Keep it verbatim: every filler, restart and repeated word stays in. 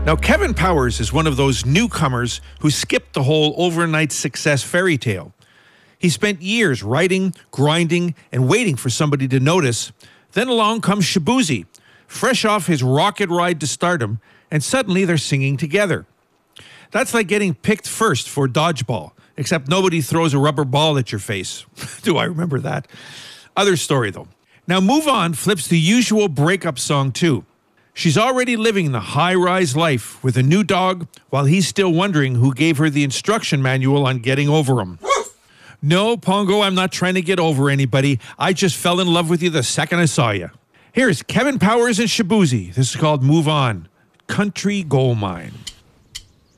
Now, Kevin Powers is one of those newcomers who skipped the whole overnight success fairy tale. He spent years writing, grinding, and waiting for somebody to notice. Then along comes Shaboozey, fresh off his rocket ride to stardom, and suddenly they're singing together. That's like getting picked first for dodgeball, except nobody throws a rubber ball at your face. Do I remember that? Other story, though. Now, Move On flips the usual breakup song, too. She's already living the high-rise life with a new dog while he's still wondering who gave her the instruction manual on getting over him. No, Pongo, I'm not trying to get over anybody. I just fell in love with you the second I saw you. Here's Kevin Powers and Shaboozey. This is called Move On. Country Gold Mine.